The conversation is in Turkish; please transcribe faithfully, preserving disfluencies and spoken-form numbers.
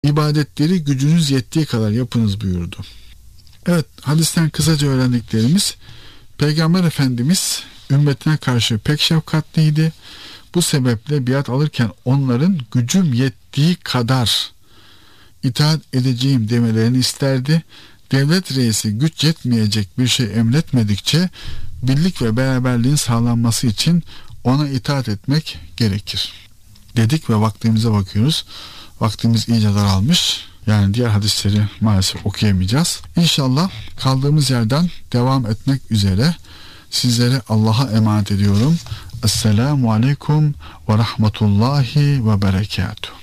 ibadetleri gücünüz yettiği kadar yapınız buyurdu. Evet, hadisten kısaca öğrendiklerimiz: Peygamber Efendimiz ümmetine karşı pek şefkatliydi. Bu sebeple biat alırken onların gücüm yettiği kadar itaat edeceğim demelerini isterdi. Devlet reisi güç yetmeyecek bir şey emretmedikçe birlik ve beraberliğin sağlanması için ona itaat etmek gerekir dedik ve vaktimize bakıyoruz. Vaktimiz iyice daralmış. Yani diğer hadisleri maalesef okuyamayacağız. İnşallah kaldığımız yerden devam etmek üzere sizleri Allah'a emanet ediyorum. Esselamu Aleyküm ve Rahmetullahi ve Berekatuhu.